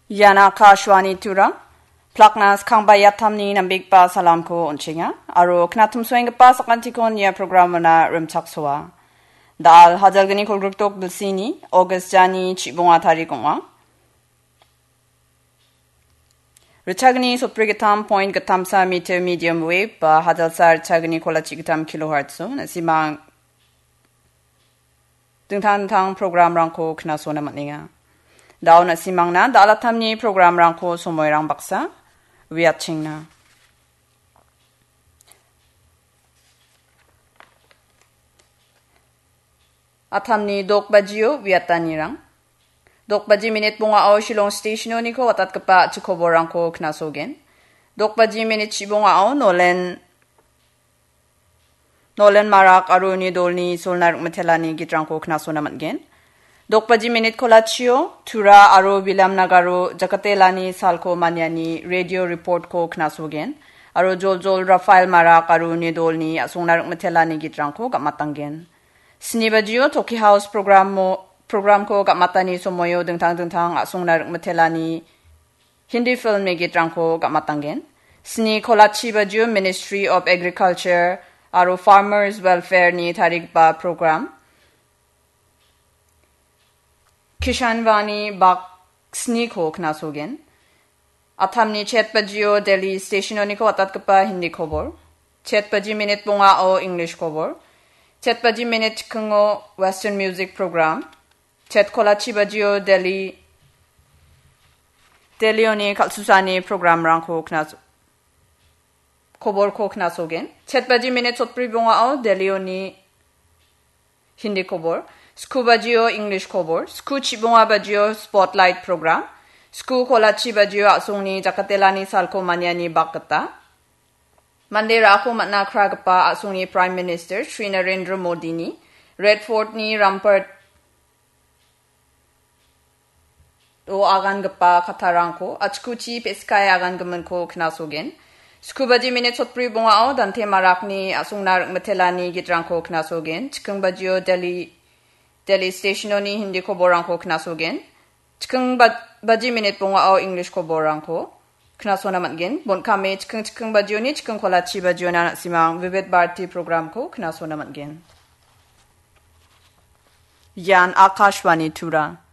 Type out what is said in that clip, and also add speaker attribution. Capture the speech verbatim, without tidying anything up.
Speaker 1: Yana Kashwani Tura, Plaknas Kangbayatamni Nambik Pa Salamko Unchinga, Aro Knatum Swing Pa Sakantikon Ya Programana Rimchaksua. Dal Hajalgani Kulgruktok Dulcini, August Jani Chibunga Tarikongwa. Richagni Suprigatam Point Gatamsa Meter Medium Wave, Pa Hajalsar Chagni Kolachigatam Kilohertz, Nasimang Dungtan Tang Program Ranko Knasona Matninga. Daw na simang na dalatam ni program rang ko sumoyrang baksa wiaching na. Atam ni dok bajiyo wiatani rang. Dok baji minute bunga o Shillong station ni ko watat kapa chikoborang ko knasogen. Dok baji minute chibunga o nolen nolen marak aruni dolni solnar matelani gitrang ko knasona matgen. Dokpaji minute kolachio, tura aro bilam nagaro jakatelani salko manyani radio report ko knasogen. Aro jol jol Rafael Marak aro nidolni asungnar matelani gitrang ko gamatanggen. Snibajio Toki House program mo program ko gamatani somoyo dengtang dengtang asungnar matelani Hindi film me gitrang ko gamatanggen. Sni kolachi bajio Ministry of Agriculture aro Farmers Welfare ni tarigba program. Kishanvani Bak Sneak Ho Knasogen. Atamni Chetpajio Delhi Station ko atat kapa Hindi kobor. Chetpaji Minute Bunga o English kobor. Chetpaji Minute Kungo Western Music Program. Chet Kolachi Bajio Delhi Delhi oni Kalsusani Program rang ko knas kobor ko knasogen. Chetpaji Minute Sotpri Bunga o Delhi oni Hindi kobor. Sku bajio English kobor, sku chibunga bajio Spotlight program, sku kolachi bajio asungni jakatelani salko manyani bakata. Mandera ako matna kragapa asungni Prime Minister Sri Narendra Modi ni, Red Fort ni Rampart o agan gapa katarangko, at sku chi peskay agan gaman ko knasogen. Sku baji minute sotpri bunga o dante marak ni asungnar matelani gitrangko knasogen, chikung bajio Delhi Delhi station ni Hindi ko borang ko knasogen. Chikung baji minute bunga o English ko borang ko knaso naman gen. Bon kami chikung chikung bajiyo ni chikung kolachi bajiyo na simang Vivid Bharati program ko knaso naman gen. Yan Akashwani Tura.